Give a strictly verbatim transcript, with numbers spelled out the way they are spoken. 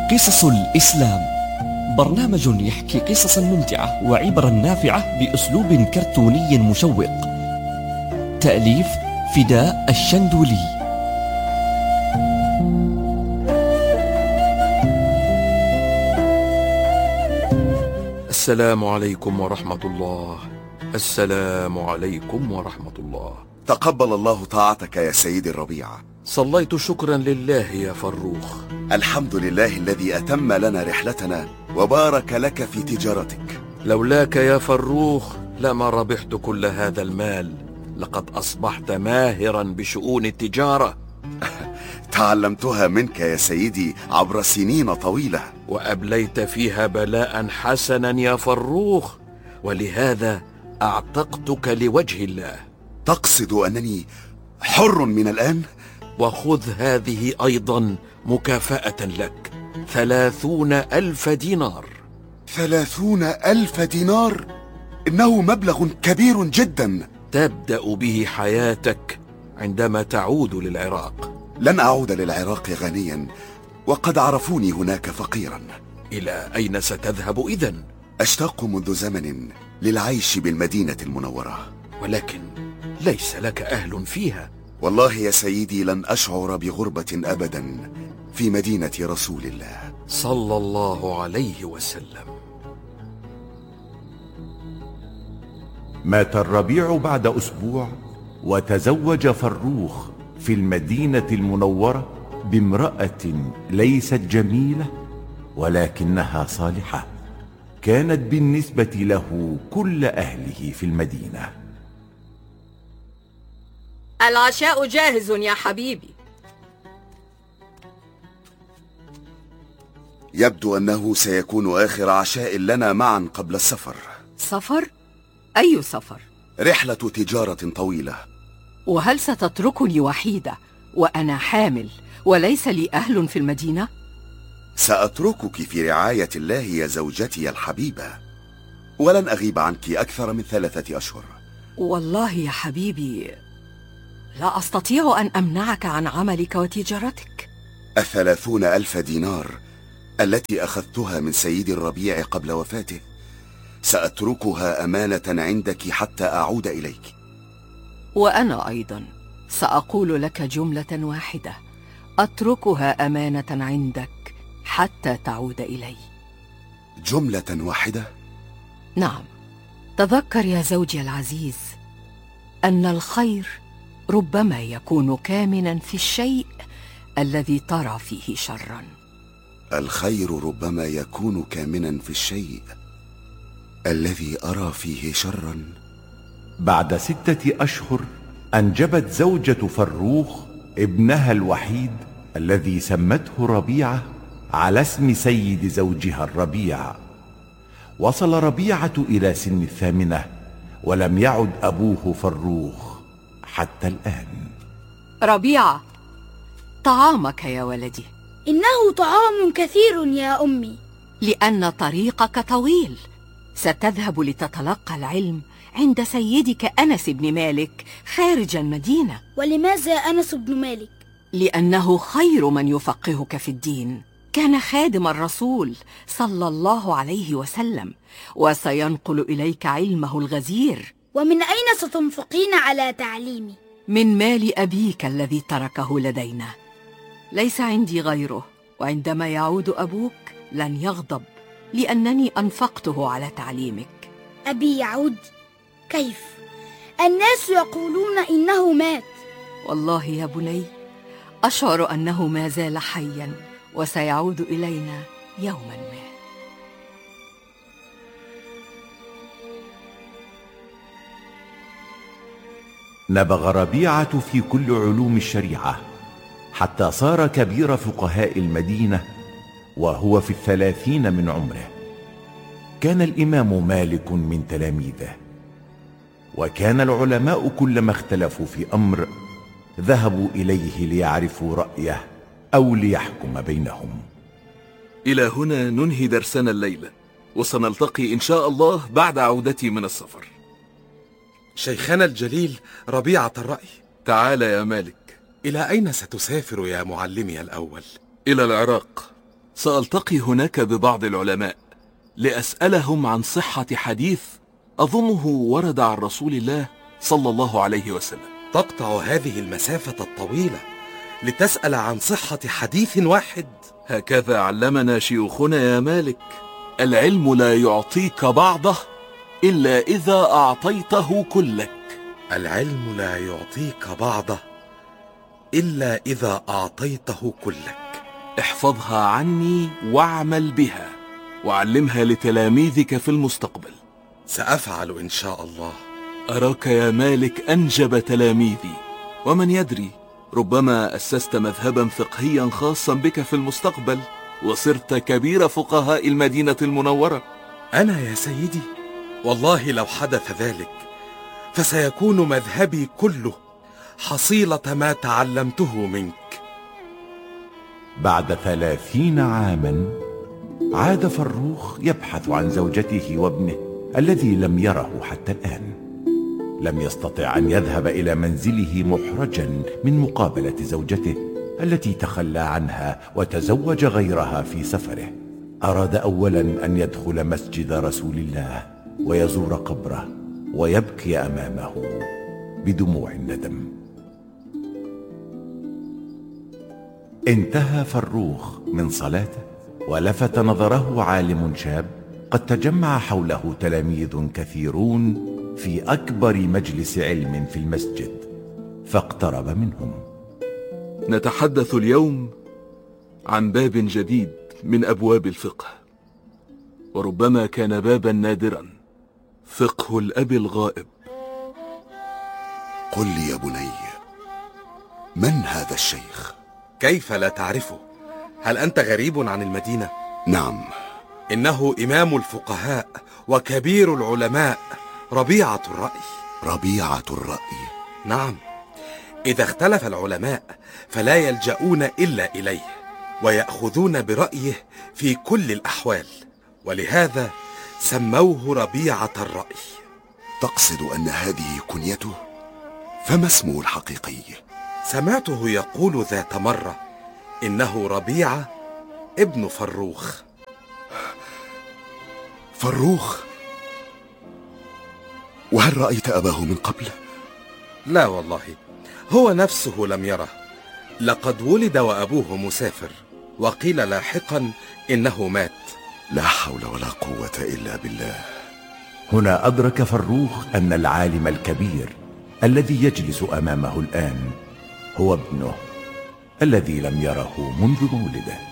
قصص الإسلام، برنامج يحكي قصصا ممتعة وعبرا نافعة بأسلوب كرتوني مشوق. تأليف فداء الشندولي. السلام عليكم ورحمة الله. السلام عليكم ورحمة الله. تقبل الله طاعتك يا سيدي الربيع. صليت شكرا لله يا فروخ. الحمد لله الذي أتم لنا رحلتنا وبارك لك في تجارتك. لولاك يا فروخ لما ربحت كل هذا المال. لقد أصبحت ماهرا بشؤون التجارة. تعلمتها منك يا سيدي عبر سنين طويلة، وأبليت فيها بلاء حسنا يا فروخ، ولهذا أعتقتك لوجه الله. تقصد أنني حر من الآن؟ وخذ هذه أيضا مكافأة لك، ثلاثون ألف دينار. ثلاثون ألف دينار؟ إنه مبلغ كبير جدا. تبدأ به حياتك عندما تعود للعراق. لن أعود للعراق غنيا، وقد عرفوني هناك فقيرا. إلى أين ستذهب إذن؟ أشتاق منذ زمن للعيش بالمدينة المنورة، ولكن ليس لك أهل فيها. والله يا سيدي لن أشعر بغربة أبدا في مدينة رسول الله صلى الله عليه وسلم. مات الربيع بعد أسبوع، وتزوج فروخ في المدينة المنورة بامرأة ليست جميلة ولكنها صالحة، كانت بالنسبة له كل أهله في المدينة. العشاء جاهز يا حبيبي. يبدو أنه سيكون آخر عشاء لنا معا قبل السفر. سفر؟ أي سفر؟ رحلة تجارة طويلة. وهل ستتركني وحيدة وأنا حامل وليس لي أهل في المدينة؟ سأتركك في رعاية الله يا زوجتي الحبيبة، ولن أغيب عنك أكثر من ثلاثة أشهر. والله يا حبيبي لا أستطيع أن أمنعك عن عملك وتجارتك. الثلاثون ألف دينار التي أخذتها من سيدي الربيع قبل وفاته سأتركها أمانة عندك حتى أعود إليك. وأنا أيضا سأقول لك جملة واحدة، أتركها أمانة عندك حتى تعود إلي. جملة واحدة؟ نعم. تذكر يا زوجي العزيز أن الخير ربما يكون كامنا في الشيء الذي ترى فيه شرا. الخير ربما يكون كامنا في الشيء الذي أرى فيه شرا. بعد ستة أشهر أنجبت زوجة فروخ ابنها الوحيد الذي سمته ربيعة على اسم سيد زوجها الربيع. وصل ربيعة إلى سن الثامنة ولم يعد أبوه فروخ حتى الآن. ربيعة، طعامك يا ولدي. إنه طعام كثير يا أمي. لأن طريقك طويل، ستذهب لتتلقى العلم عند سيدك أنس بن مالك خارج المدينة. ولماذا أنس بن مالك؟ لأنه خير من يفقهك في الدين، كان خادم الرسول صلى الله عليه وسلم، وسينقل إليك علمه الغزير. ومن أين ستنفقين على تعليمي؟ من مال أبيك الذي تركه لدينا، ليس عندي غيره، وعندما يعود أبوك لن يغضب لأنني أنفقته على تعليمك. أبي يعود؟ كيف؟ الناس يقولون إنه مات. والله يا بني أشعر أنه ما زال حيا وسيعود إلينا يوما ما. نبغ ربيعة في كل علوم الشريعة حتى صار كبير فقهاء المدينة وهو في الثلاثين من عمره. كان الإمام مالك من تلاميذه، وكان العلماء كلما اختلفوا في أمر ذهبوا إليه ليعرفوا رأيه أو ليحكم بينهم. إلى هنا ننهي درسنا الليلة، وسنلتقي إن شاء الله بعد عودتي من السفر. شيخنا الجليل ربيعة الرأي، تعال يا مالك. إلى أين ستسافر يا معلمي الأول؟ إلى العراق. سألتقي هناك ببعض العلماء لأسألهم عن صحة حديث أظنه ورد عن رسول الله صلى الله عليه وسلم. تقطع هذه المسافة الطويلة لتسأل عن صحة حديث واحد؟ هكذا علمنا شيوخنا يا مالك، العلم لا يعطيك بعضه إلا إذا أعطيته كلك. العلم لا يعطيك بعضه إلا إذا أعطيته كلك. احفظها عني واعمل بها، وعلمها لتلاميذك في المستقبل. سأفعل إن شاء الله. أراك يا مالك أنجب تلاميذي، ومن يدري ربما أسست مذهبا فقهيا خاصا بك في المستقبل، وصرت كبير فقهاء المدينة المنورة. أنا يا سيدي والله لو حدث ذلك فسيكون مذهبي كله حصيلة ما تعلمته منك. بعد ثلاثين عاما عاد فروخ يبحث عن زوجته وابنه الذي لم يره حتى الآن. لم يستطع أن يذهب إلى منزله محرجا من مقابلة زوجته التي تخلى عنها وتزوج غيرها في سفره. أراد أولا أن يدخل مسجد رسول الله ويزور قبره ويبكي أمامه بدموع الندم. انتهى فروخ من صلاته ولفت نظره عالم شاب قد تجمع حوله تلاميذ كثيرون في أكبر مجلس علم في المسجد، فاقترب منهم. نتحدث اليوم عن باب جديد من أبواب الفقه، وربما كان بابا نادرا، فقه الأب الغائب. قل لي يا بني، من هذا الشيخ؟ كيف لا تعرفه؟ هل أنت غريب عن المدينة؟ نعم. إنه إمام الفقهاء وكبير العلماء، ربيعة الرأي. ربيعة الرأي؟ نعم. إذا اختلف العلماء فلا يلجؤون إلا إليه، ويأخذون برأيه في كل الأحوال، ولهذا سموه ربيعة الرأي. تقصد أن هذه كنيته؟ فما اسمه الحقيقي؟ سمعته يقول ذات مرة إنه ربيعة ابن فروخ. فروخ؟ وهل رأيت أباه من قبل؟ لا والله، هو نفسه لم يره. لقد ولد وأبوه مسافر، وقيل لاحقا إنه مات. لا حول ولا قوة إلا بالله. هنا أدرك فروخ أن العالم الكبير الذي يجلس أمامه الآن هو ابنه الذي لم يره منذ مولده.